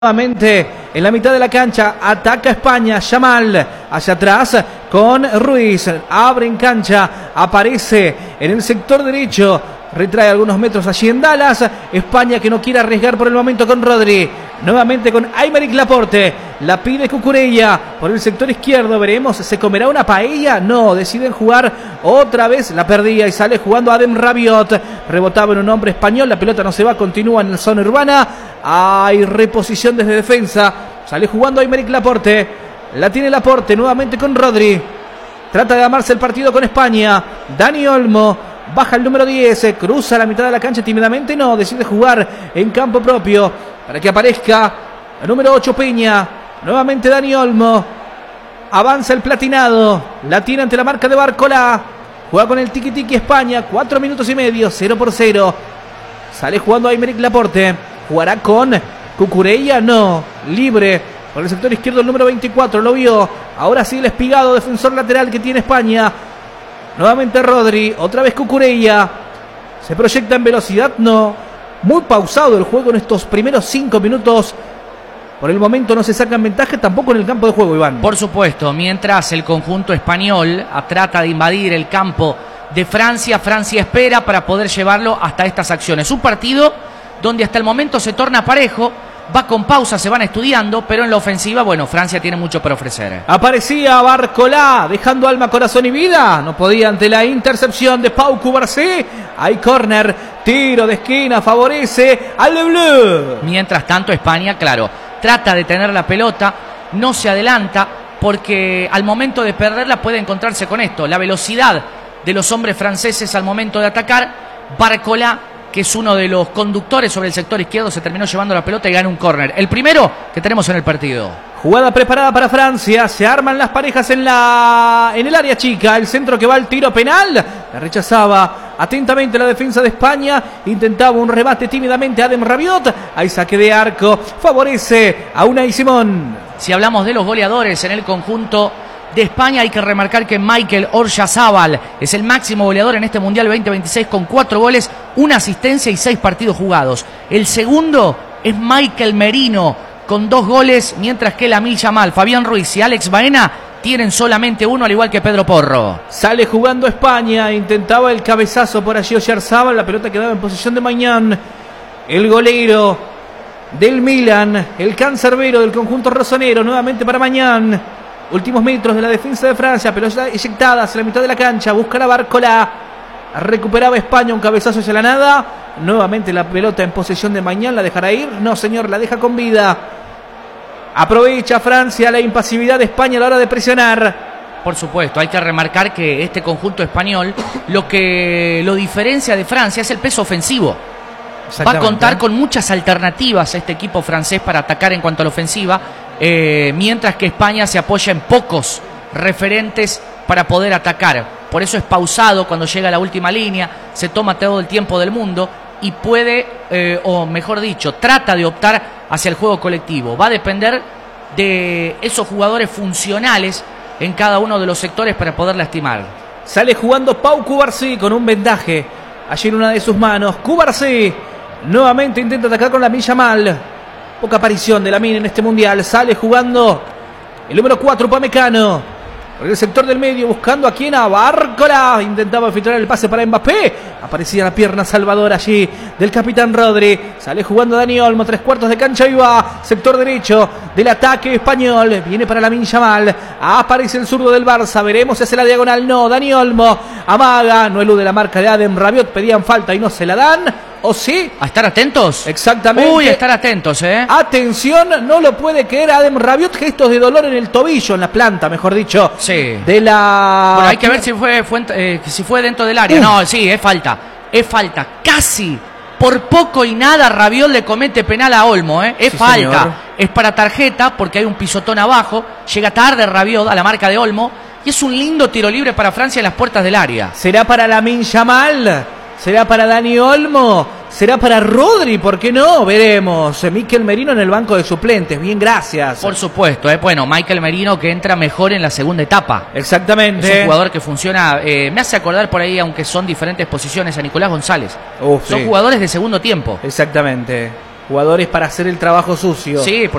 Nuevamente en la mitad de la cancha ataca España, Yamal hacia atrás con Ruiz, abre en cancha, aparece en el sector derecho, retrae algunos metros allí en Dallas. España que no quiere arriesgar por el momento con Rodri, nuevamente con Aymeric Laporte, la pide Cucurella por el sector izquierdo, veremos, ¿se comerá una paella? No, deciden jugar otra vez, la perdía y sale jugando Adem Rabiot, rebotaba en un hombre español, la pelota no se va, continúa en la zona urbana, hay reposición desde defensa, sale jugando Aymeric Laporte, la tiene Laporte nuevamente con Rodri, trata de amarse el partido con España, Dani Olmo, baja el número 10, cruza la mitad de la cancha tímidamente, no, decide jugar en campo propio para que aparezca el número 8 Peña, nuevamente Dani Olmo, avanza el platinado, la tiene ante la marca de Barcola, juega con el tiki-tiki España, 4 minutos y medio, 0-0, sale jugando Aymeric Laporte, jugará con Cucurella, no, libre por el sector izquierdo el número 24, lo vio, ahora sí el espigado defensor lateral que tiene España, nuevamente Rodri, otra vez Cucurella, se proyecta en velocidad, no, muy pausado el juego en estos primeros 5 minutos, por el momento no se sacan ventaja tampoco en el campo de juego, Iván. Por supuesto, mientras el conjunto español trata de invadir el campo de Francia, Francia espera para poder llevarlo hasta estas acciones, un partido donde hasta el momento se torna parejo, va con pausa, se van estudiando, pero en la ofensiva, bueno, Francia tiene mucho para ofrecer. Aparecía Barcola, dejando alma, corazón y vida. No podía ante la intercepción de Pau Cubarsí. Hay córner, tiro de esquina, favorece al Le Bleu. Mientras tanto, España, claro, trata de tener la pelota, no se adelanta, porque al momento de perderla puede encontrarse con esto. La velocidad de los hombres franceses al momento de atacar. Barcola, que es uno de los conductores sobre el sector izquierdo, se terminó llevando la pelota y gana un córner. El primero que tenemos en el partido. Jugada preparada para Francia, se arman las parejas en el área chica, el centro que va al tiro penal, la rechazaba atentamente la defensa de España, intentaba un rebate tímidamente Adem Rabiot, hay saque de arco, favorece a Unai Simón. Si hablamos de los goleadores en el conjunto de España, hay que remarcar que Mikel Oyarzabal es el máximo goleador en este Mundial 2026 con 4 goles, 1 asistencia y 6 partidos jugados. El segundo es Mikel Merino con 2 goles, mientras que Lamine Yamal, Fabián Ruiz y Alex Baena tienen solamente 1, al igual que Pedro Porro. Sale jugando España, intentaba el cabezazo por allí Oyarzabal, la pelota quedaba en posesión de Mañán, el golero del Milan, el cancerbero del conjunto rosonero, nuevamente para Mañán. Últimos metros de la defensa de Francia, pelota eyectada hacia la mitad de la cancha, busca la Barcola, recuperaba España, un cabezazo hacia la nada, nuevamente la pelota en posesión de Mañán, ¿la dejará ir? No señor, la deja con vida. Aprovecha Francia la impasividad de España a la hora de presionar. Por supuesto, hay que remarcar que este conjunto español, lo que lo diferencia de Francia es el peso ofensivo. Va a contar con muchas alternativas este equipo francés para atacar en cuanto a la ofensiva, mientras que España se apoya en pocos referentes para poder atacar. Por eso es pausado cuando llega a la última línea, se toma todo el tiempo del mundo y puede, o mejor dicho, trata de optar hacia el juego colectivo. Va a depender de esos jugadores funcionales en cada uno de los sectores para poder lastimar. Sale jugando Pau Cubarsí con un vendaje allí en una de sus manos. Cubarsí nuevamente intenta atacar con Lamine Yamal. Poca aparición de Lamine en este mundial. Sale jugando el número 4, Upamecano. Por el sector del medio, buscando a quien, a Barcola. Intentaba filtrar el pase para Mbappé. Aparecía la pierna salvadora allí del capitán Rodri. Sale jugando Dani Olmo, 3/4 de cancha y va. Sector derecho del ataque español. Viene para Lamine Yamal. Aparece el zurdo del Barça. Veremos si hace la diagonal. No, Dani Olmo amaga. No elude la marca de Adem Rabiot. Pedían falta y no se la dan. ¿O sí? ¿A estar atentos? Exactamente. Uy, a estar atentos, Atención, no lo puede creer Adem Rabiot. Gestos de dolor en el tobillo, en la planta, mejor dicho. Sí. De la... Bueno, hay que ver si fue dentro del área. No, sí, es falta. Es falta. Casi. Por poco y nada Rabiot le comete penal a Olmo, Es sí, falta. Señor. Es para tarjeta porque hay un pisotón abajo. Llega tarde Rabiot a la marca de Olmo. Y es un lindo tiro libre para Francia en las puertas del área. ¿Será para Lamine Yamal? ¿Será para Dani Olmo? ¿Será para Rodri? ¿Por qué no? Veremos. Mikel Merino en el banco de suplentes. Bien, gracias. Por supuesto. Bueno, Mikel Merino que entra mejor en la segunda etapa. Exactamente. Es un jugador que funciona. Me hace acordar por ahí, aunque son diferentes posiciones, a Nicolás González. Son jugadores de segundo tiempo. Exactamente. jugadores para hacer el trabajo sucio. Sí,